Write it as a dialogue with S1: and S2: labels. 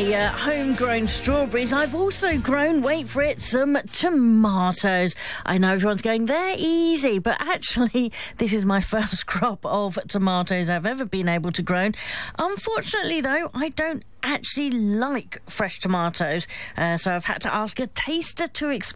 S1: my homegrown strawberries, I've also grown, wait for it, some tomatoes. I know everyone's going, they're easy, but actually this is my first crop of tomatoes I've ever been able to grow. Unfortunately, though, I don't actually like fresh tomatoes, so I've had to ask a taster to explain